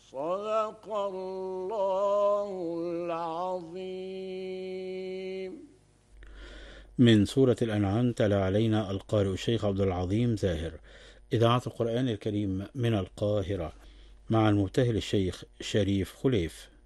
صدق الله العظيم. من سورة الأنعام تلا علينا القارئ الشيخ عبد العظيم زاهر، إذاعة القرآن الكريم من القاهرة، مع المبتهل الشيخ شريف خليف.